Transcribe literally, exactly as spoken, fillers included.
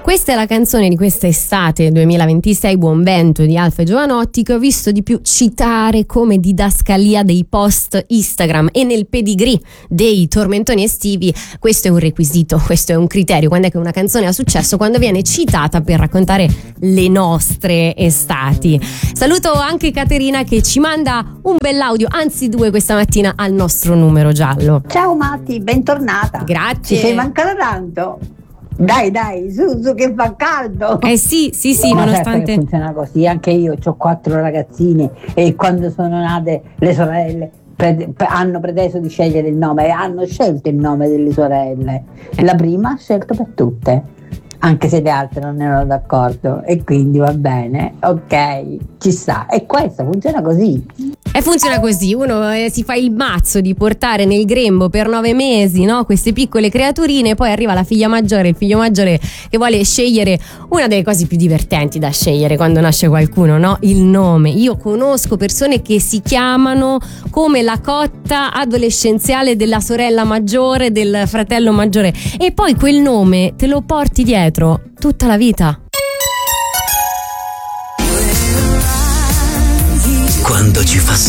Questa è la canzone di questa estate duemilaventisei, Buon Vento di Alfa e Giovanotti, che ho visto di più citare come didascalia dei post Instagram, e nel pedigree dei tormentoni estivi questo è un requisito, questo è un criterio. Quando è che una canzone ha successo? Quando viene citata per raccontare le nostre estati. Saluto anche Caterina che ci manda un bell'audio, anzi due questa mattina, al nostro numero giallo. Ciao Matti, bentornata. Grazie. Ci sei mancata tanto. Dai, dai, su, su che fa caldo. Eh sì, sì, sì, Ma nonostante... certo che funziona così, anche io ho quattro ragazzini e quando sono nate le sorelle pre- pre- hanno preteso di scegliere il nome e hanno scelto il nome delle sorelle. La prima ha scelto per tutte, anche se le altre non erano d'accordo, e quindi va bene, ok, ci sta. E questo funziona così. E funziona così, uno eh, si fa il mazzo di portare nel grembo per nove mesi, no, queste piccole creaturine, e poi arriva la figlia maggiore, il figlio maggiore che vuole scegliere una delle cose più divertenti da scegliere quando nasce qualcuno, no? Il nome. Io conosco persone che si chiamano come la cotta adolescenziale della sorella maggiore, del fratello maggiore, e poi quel nome te lo porti dietro tutta la vita. Quando ci fa